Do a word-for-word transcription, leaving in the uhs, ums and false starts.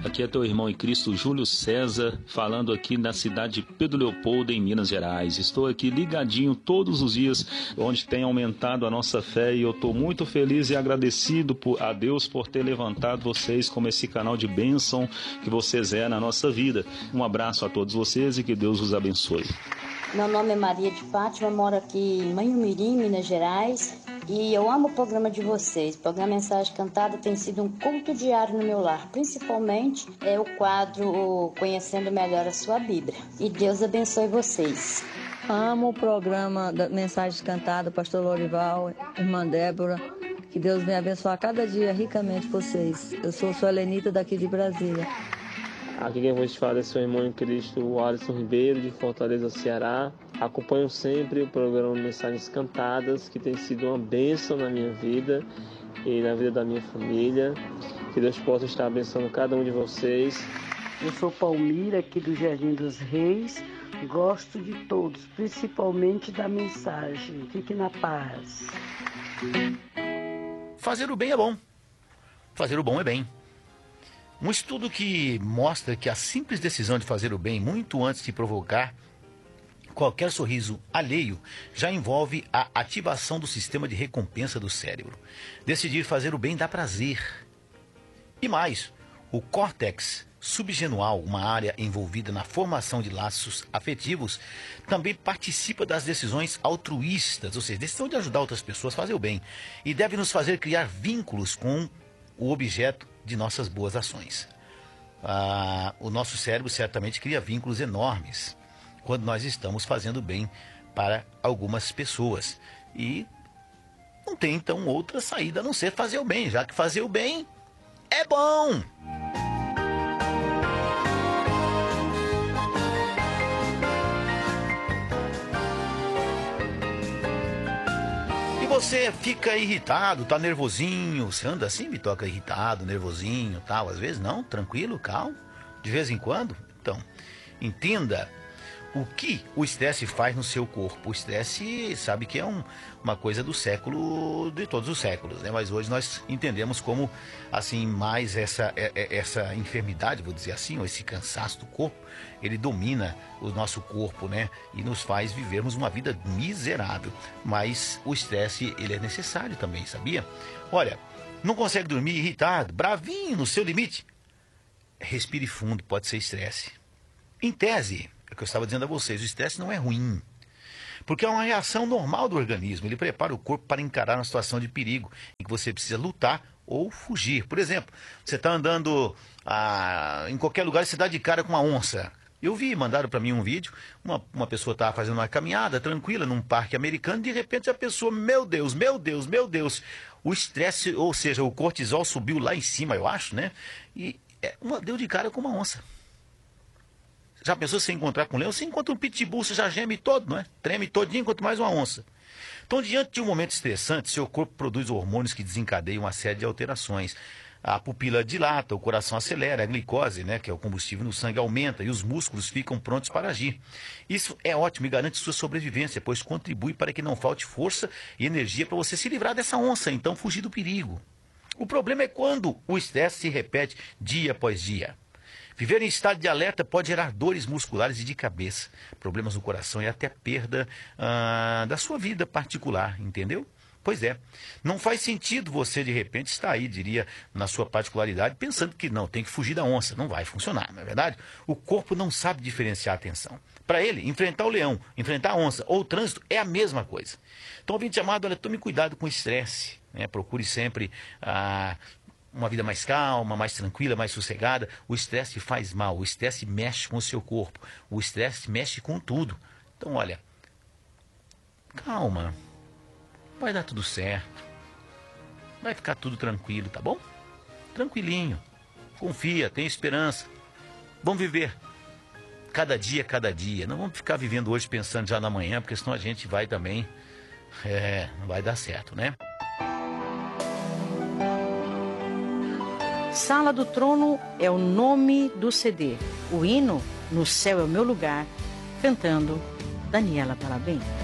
Aqui é teu irmão em Cristo, Júlio César, falando aqui na cidade de Pedro Leopoldo, em Minas Gerais. Estou aqui ligadinho todos os dias, onde tem aumentado a nossa fé, e eu estou muito feliz e agradecido por, a Deus por ter levantado vocês como esse canal de bênção que vocês é na nossa vida. Um abraço a todos vocês e que Deus os abençoe. Meu nome é Maria de Fátima, moro aqui em Manhumirim, Minas Gerais, e eu amo o programa de vocês. O programa Mensagem Cantada tem sido um culto diário no meu lar, principalmente é o quadro Conhecendo Melhor a Sua Bíblia. E Deus abençoe vocês. Amo o programa da Mensagem Cantada, Pastor Lorival, Irmã Débora. Que Deus venha abençoar cada dia ricamente vocês. Eu sou sua Helenita daqui de Brasília. Aqui quem vos fala é seu irmão em Cristo, o Alisson Ribeiro, de Fortaleza, Ceará. Acompanho sempre o programa Mensagens Cantadas, que tem sido uma bênção na minha vida e na vida da minha família. Que Deus possa estar abençoando cada um de vocês. Eu sou Palmira, aqui do Jardim dos Reis. Gosto de todos, principalmente da mensagem. Fique na paz. Fazer o bem é bom. Fazer o bom é bem. Um estudo que mostra que a simples decisão de fazer o bem muito antes de provocar qualquer sorriso alheio já envolve a ativação do sistema de recompensa do cérebro. Decidir fazer o bem dá prazer. E mais, o córtex subgenual, uma área envolvida na formação de laços afetivos, também participa das decisões altruístas, ou seja, decisão de ajudar outras pessoas a fazer o bem, e deve nos fazer criar vínculos com o objeto de nossas boas ações. Ah, o nosso cérebro certamente cria vínculos enormes quando nós estamos fazendo bem para algumas pessoas. E não tem então outra saída a não ser fazer o bem, já que fazer o bem é bom. Você fica irritado, tá nervosinho, você anda assim, me toca irritado, nervosinho, tal, às vezes não, tranquilo, calmo, de vez em quando. Então, entenda o que o estresse faz no seu corpo. O estresse, sabe que é um, uma coisa do século, de todos os séculos, né? Mas hoje nós entendemos como, assim, mais essa, essa enfermidade, vou dizer assim, ou esse cansaço do corpo, ele domina o nosso corpo, né? E nos faz vivermos uma vida miserável. Mas o estresse, ele é necessário também, sabia? Olha, não consegue dormir irritado, bravinho, no seu limite? Respire fundo, pode ser estresse. Em tese, é o que eu estava dizendo a vocês, o estresse não é ruim, porque é uma reação normal do organismo. Ele prepara o corpo para encarar uma situação de perigo, em que você precisa lutar ou fugir. Por exemplo, você está andando ah, em qualquer lugar e você dá de cara com uma onça. Eu vi, mandaram para mim um vídeo, uma, uma pessoa estava fazendo uma caminhada tranquila num parque americano, de repente a pessoa, meu Deus, meu Deus, meu Deus, o estresse, ou seja, o cortisol subiu lá em cima, eu acho, né? E é, uma, deu de cara com uma onça. Já pensou se encontrar com um leão? Você encontra um pitbull, você já geme todo, não é? Treme todinho, quanto mais uma onça. Então, diante de um momento estressante, seu corpo produz hormônios que desencadeiam uma série de alterações. A pupila dilata, o coração acelera, a glicose, né, que é o combustível no sangue, aumenta e os músculos ficam prontos para agir. Isso é ótimo e garante sua sobrevivência, pois contribui para que não falte força e energia para você se livrar dessa onça, então fugir do perigo. O problema é quando o estresse se repete dia após dia. Viver em estado de alerta pode gerar dores musculares e de cabeça, problemas no coração e até perda ah, da sua vida particular, entendeu? Pois é, não faz sentido você de repente estar aí, diria, na sua particularidade, pensando que não, tem que fugir da onça, não vai funcionar, não é verdade? O corpo não sabe diferenciar a atenção. Para ele, enfrentar o leão, enfrentar a onça ou o trânsito é a mesma coisa. Então, ouvinte amado, olha, tome cuidado com o estresse, né? Procure sempre ah, uma vida mais calma, mais tranquila, mais sossegada. O estresse faz mal, o estresse mexe com o seu corpo, o estresse mexe com tudo. Então, olha, calma, vai dar tudo certo, vai ficar tudo tranquilo, tá bom? Tranquilinho, confia, tenha esperança, vamos viver cada dia, cada dia, não vamos ficar vivendo hoje pensando já na manhã, porque senão a gente vai também, é, não vai dar certo, né? Sala do Trono é o nome do C D. O hino, No Céu é o Meu Lugar, cantando Daniela Parabéns.